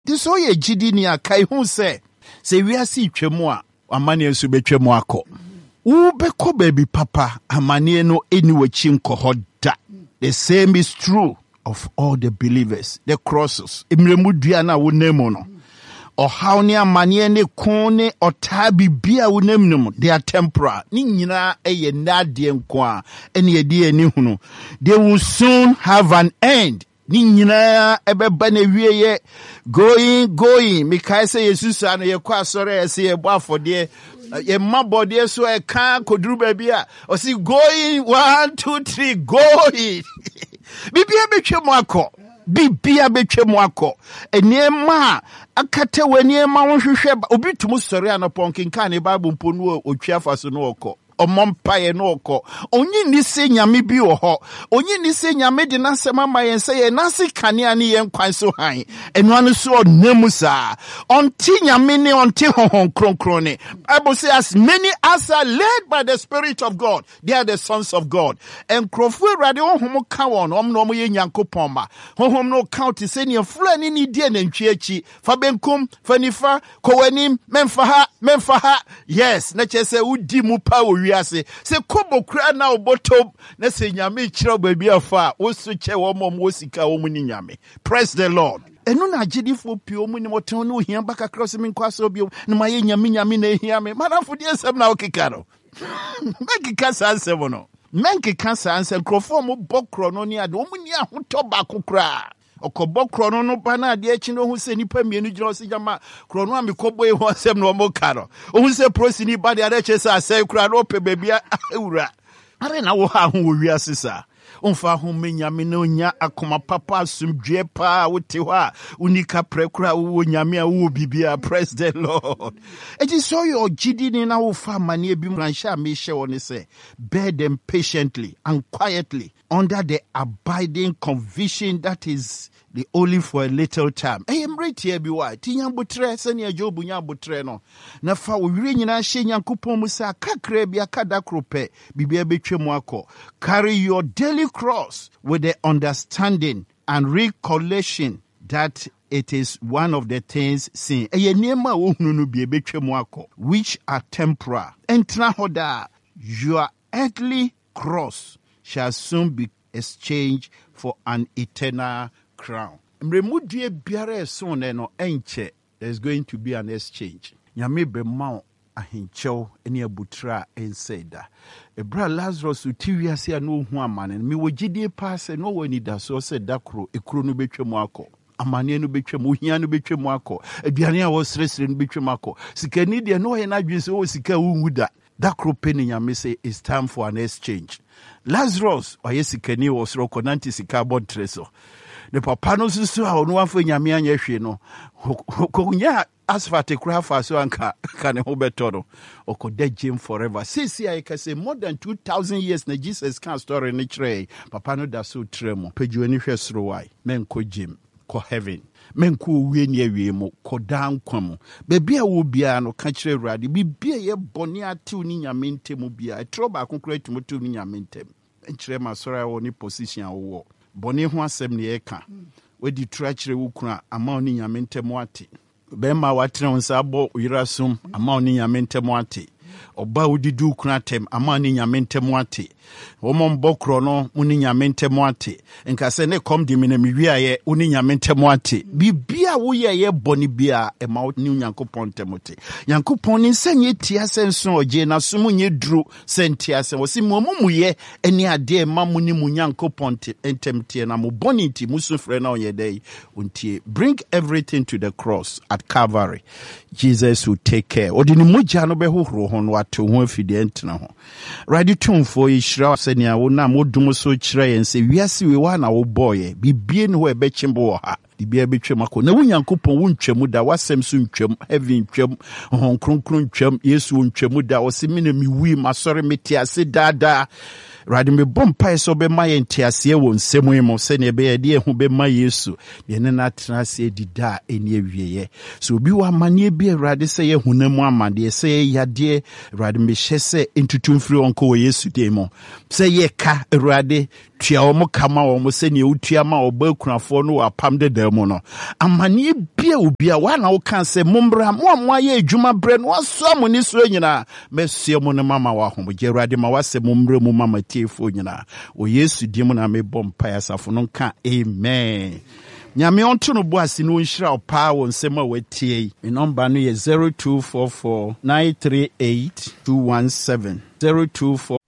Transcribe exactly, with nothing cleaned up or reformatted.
This all ye jidi ni akai hu se. Se we asi twemu a amane enso betwemu akọ. Wo beko baby papa amane no eni wachi nko da. The same is true of all the believers. The crosses. Imremu dua na wo nemu no. Ohaw ne amane ne kon ne otabi bia wo namnum. They are temporal. Ni nyina eye nade nko a ene edi ani hunu. They will soon have an end. Ni nyina ebeba na wieye going going mekai say Jesus ano ye kwa sore ese ye bo afode ye mabode so e kan koduru ba bia o si going one two three going bibia betwemu akọ bibia betwemu akọ enema akate waniema wonhwehwe obi tumu sore anopon kinkan ne Bible mponu otwa faso no okọ omompaye no oko onyi ni se nyame bi wo ho onyi ni se nyame de na sema ma yen se ye nasi kanea ni yen kwan so han enu anu so onemu sa onti nyame ni onti honhon kronkron ni. Bible says as many as are led by the Spirit of God they are the sons of God. En krofu rade honhom ka won om no mo ye nyankopon ma honhom no count se ne fulani ni die na ntwe achi fa benkum fa nifa kowanim memfa ha memfa ha yes na chese udi mu pa wiase se kobo kura na obotom na se nyame kire baabi afa wo so che wo mom wo sika wo mu ni nyame. Praise the Lord. Enu na agedifo pio mu ni moton no hia baka cross me nkwaso bio na maye nyame nyame na hia me madafo de asem na okika no makika sansem no menkika sansem krofo mo bokro no ni ade wo mu ni ahoto ba kokra okobo krono no bana ade achi no hu se nipa mienu giro se jama krono a mekobo e ho asem no mo ka no hu se prosini ba de ade chese asai kura no pe bebia ewura are na wo ha ho wi asesa onfa ho menyame na onya akoma papa asumdwe pa wote ho a unika prekura wo nyame a wo bibia. Praise the Lord. It is so your gidi ni na wo fa mane bi mransha me hye woni se bear them patiently and quietly under the abiding conviction that is the only for a little time. I am right here be why tinya botre se ne Job nya botre no na fa wo wire nyina hye nyankopon mu sa kakra bia kada krope bibia betwemu akọ. Carry your daily cross with the understanding and recollection that it is one of the things seen which are temporal. Entra hoda, your earthly cross shall soon be exchanged for an eternal crown. Mremudie biara son no enche, there's going to be an exchange. Nyame be ma ahinchew ene abutra enseda. Ebra Lazarus utiwiase anu hu amane me wogidie paase no wani da so se dakro ekro no betwemu akọ. Amane no betwemu ohia no betwemu akọ. Aduane a wo sresre no betwemu akọ. Sikani de no ye na dwese wo sika wu da. Dakro peni nyame say it's time for an exchange. Lazarus oye sikani wo sro konanti sika bod treso. The papa no susu a ono afọ nyame anya hwe no. Konya asfate kura fa so anka kane ho beto no okoda jim forever. Sisi I can say more than two thousand years na Jesus can story ni kire papa no da so tremo peju ani hwe soro wai men ko jim ko heaven men ko wie ni awie mo ko dan kwam bebi a wo bia no ka kire urade bibia ye boni atew ni nyame ntemu bia etro ba konkura tumutu ni nyame ntem nkire ma soro a wo ni position a wo boni ho asem ne ye ka wedi tura kire wo kuna ama oni nyame ntemu ate bema watene onsa abo yirasum ama oni nyame ntemu ate oba udidu kuna tem ama oni nyame ntemu ate womo mbokro no oni nyame ntemu ate nka se ne kom di me na miwiaye oni nyame ntemu ate bibia wo ye ye boni bia e ma oni nyankopon ntemote nyankopon ni senye tia senso oje na sumu nye duru sentia sen wosi momumu ye eni ade ma muni mu nyankopon ntemte na mo boni nti musufre na onye dai untie. Bring everything to the cross at Calvary. Jesus will take care. Odini moja no be hohoro ho no ato ho afide ntena ho. Ready to for ishra senia wo na modum so kire yen se wiase we wa na wo boye bibie no ho ebe chimbo ha bibia betwem akọ na wunyankopon wuntwam da wasem so ntwam heaven ntwam hon kronkron ntwam Yesu ntwam da osemi na miwi masore metiase dada rade me bompa so be maye ntiase wo nsemu mo se ne be ye de hu be ma Yesu ye ne na trase dida eni awieye so obi wa mane bi rade se ye hunamu amade se ye yade rade me hyese entutumfiri onko wo Yesu demo se ye ka rade tua wo mo kama wo mo se ne utua ma oba kunafo no apam de ɔbaa mu no amane bia obi a wana wo kan sɛ mombra mo a mo ayɛ adwuma brɛ no wasoa mo ne so nyina mɛsua mo ne mama wa homogye Awurade ma wasɛ mombra mu mama tiefo nyina o Yesu di mu na mebɔ mpae asafo no nka amen. Nyame onto no bo ase no nhyira o pa wo nsɛm a watie. Me number no yɛ zero two four four nine three eight two one seven zero two four